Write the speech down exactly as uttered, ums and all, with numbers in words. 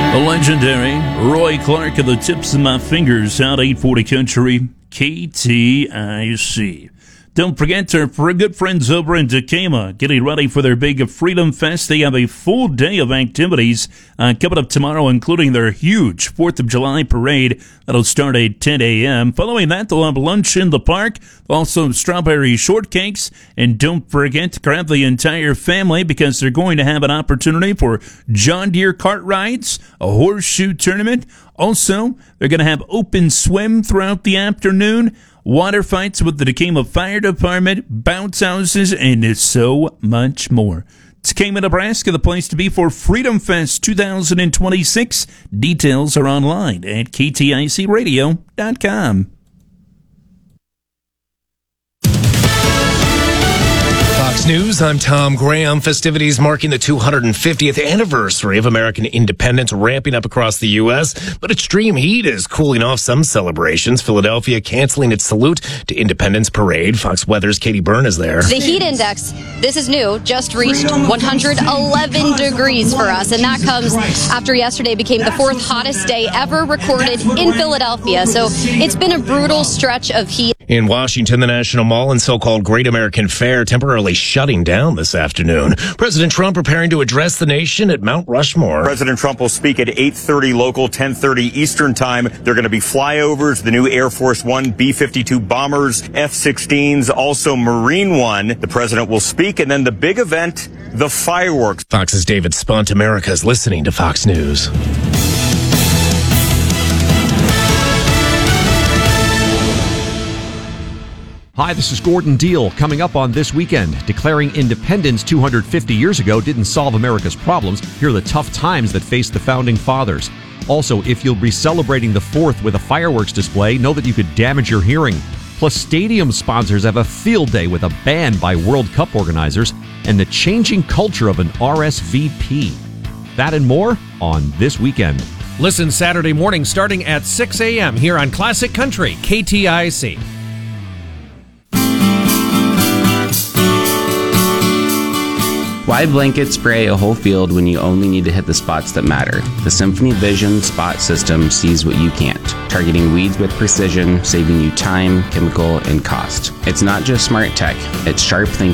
The legendary Roy Clark of the Tips of My Fingers out eight forty Country, K T I C. Don't forget our good friends over in Decatur getting ready for their big Freedom Fest. They have a full day of activities uh, coming up tomorrow, including their huge fourth of July parade that'll start at ten a.m. Following that, they'll have lunch in the park, also strawberry shortcakes, and don't forget to grab the entire family because they're going to have an opportunity for John Deere cart rides, a horseshoe tournament. Also, they're going to have open swim throughout the afternoon, water fights with the Decatur Fire Department, bounce houses, and so much more. Decatur, Nebraska, the place to be for Freedom Fest twenty twenty-six. Details are online at K T I C radio dot com. Fox News, I'm Tom Graham. Festivities marking the two hundred fiftieth anniversary of American independence ramping up across the U S, but extreme heat is cooling off some celebrations. Philadelphia canceling its salute to Independence Parade. Fox Weather's Katie Byrne is there. The heat index, this is new, just reached one hundred eleven degrees for us, and that comes after yesterday became the fourth hottest day ever recorded in Philadelphia. So it's been a brutal stretch of heat. In Washington, the National Mall and so-called Great American Fair temporarily shutting down this afternoon. President Trump preparing to address the nation at Mount Rushmore. President Trump will speak at eight thirty local, ten thirty Eastern time. There are going to be flyovers, the new Air Force One, B fifty-two bombers, F sixteens, also Marine One. The president will speak, and then the big event, the fireworks. Fox's David Spunt. America is listening to Fox News. Hi, this is Gordon Deal. Coming up on This Weekend, declaring independence two hundred fifty years ago didn't solve America's problems. Here are the tough times that faced the founding fathers. Also, if you'll be celebrating the fourth with a fireworks display, know that you could damage your hearing. Plus, stadium sponsors have a field day with a band by World Cup organizers and the changing culture of an R S V P. That and more on This Weekend. Listen Saturday morning starting at six a.m. here on Classic Country, K T I C. Why blanket spray a whole field when you only need to hit the spots that matter? The Symphony Vision Spot System sees what you can't, targeting weeds with precision, saving you time, chemical, and cost. It's not just smart tech, it's sharp thinking